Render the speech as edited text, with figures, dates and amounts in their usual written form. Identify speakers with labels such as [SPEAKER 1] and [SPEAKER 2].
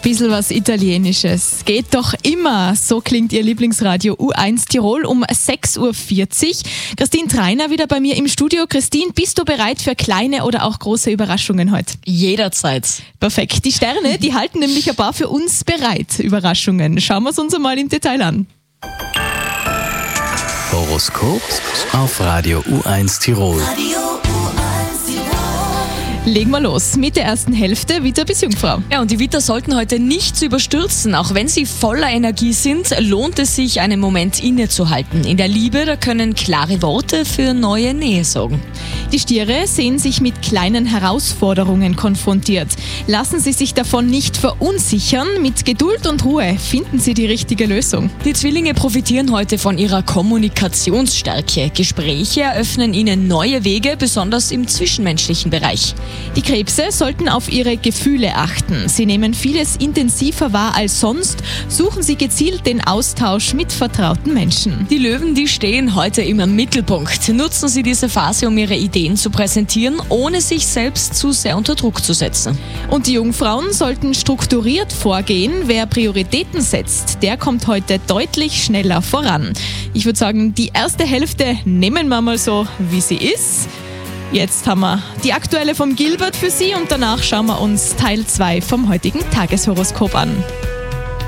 [SPEAKER 1] Bisschen was Italienisches. Geht doch immer. So klingt Ihr Lieblingsradio U1 Tirol um 6.40 Uhr. Christine Treiner wieder bei mir im Studio. Christine, bist du bereit für kleine oder auch große Überraschungen heute?
[SPEAKER 2] Jederzeit.
[SPEAKER 1] Perfekt. Die Sterne, die halten nämlich ein paar für uns bereit. Überraschungen. Schauen wir es uns einmal im Detail an.
[SPEAKER 3] Horoskop auf Radio U1 Tirol.
[SPEAKER 1] Legen wir los mit der ersten Hälfte, Witter bis Jungfrau.
[SPEAKER 2] Ja, und die Widder sollten heute nichts überstürzen. Auch wenn sie voller Energie sind, lohnt es sich, einen Moment innezuhalten. In der Liebe, da können klare Worte für neue Nähe sorgen.
[SPEAKER 1] Die Stiere sehen sich mit kleinen Herausforderungen konfrontiert. Lassen Sie sich davon nicht verunsichern. Mit Geduld und Ruhe finden Sie die richtige Lösung.
[SPEAKER 2] Die Zwillinge profitieren heute von ihrer Kommunikationsstärke. Gespräche eröffnen ihnen neue Wege, besonders im zwischenmenschlichen Bereich.
[SPEAKER 1] Die Krebse sollten auf ihre Gefühle achten. Sie nehmen vieles intensiver wahr als sonst. Suchen Sie gezielt den Austausch mit vertrauten Menschen.
[SPEAKER 2] Die Löwen, die stehen heute im Mittelpunkt. Nutzen Sie diese Phase, um Ihre Ideen zu präsentieren, ohne sich selbst zu sehr unter Druck zu setzen.
[SPEAKER 1] Und die Jungfrauen sollten strukturiert vorgehen. Wer Prioritäten setzt, der kommt heute deutlich schneller voran. Ich würde sagen, die erste Hälfte nehmen wir mal so, wie sie ist. Jetzt haben wir die aktuelle vom Gilbert für Sie und danach schauen wir uns Teil 2 vom heutigen Tageshoroskop an.